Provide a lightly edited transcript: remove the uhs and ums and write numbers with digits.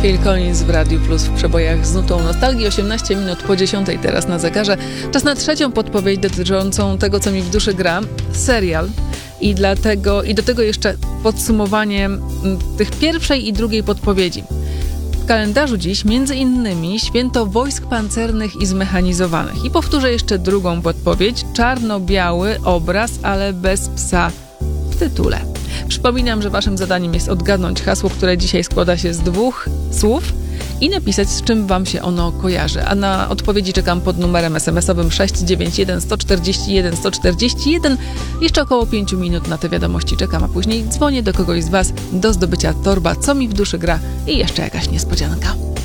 Phil Collins w Radiu Plus w przebojach z nutą nostalgii. 18 minut po 10 teraz na zegarze. Czas na trzecią podpowiedź dotyczącą tego, co mi w duszy gra. Serial. I do tego jeszcze podsumowanie tych pierwszej i drugiej podpowiedzi. W kalendarzu dziś między innymi Święto Wojsk Pancernych i Zmechanizowanych. I powtórzę jeszcze drugą podpowiedź. Czarno-biały obraz, ale bez psa w tytule. Przypominam, że waszym zadaniem jest odgadnąć hasło, które dzisiaj składa się z 2 słów i napisać, z czym wam się ono kojarzy. A na odpowiedzi czekam pod numerem SMS-owym 691 141 141. Jeszcze około 5 minut na te wiadomości czekam, a później dzwonię do kogoś z was do zdobycia torba Co mi w duszy gra i jeszcze jakaś niespodzianka.